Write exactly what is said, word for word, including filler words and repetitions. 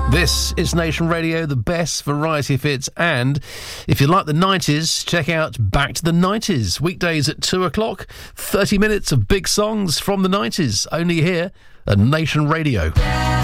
This is Nation Radio, the best variety hits, and if you like the nineties, check out Back to the nineties. Weekdays at two o'clock, thirty minutes of big songs from the nineties, only here at Nation Radio.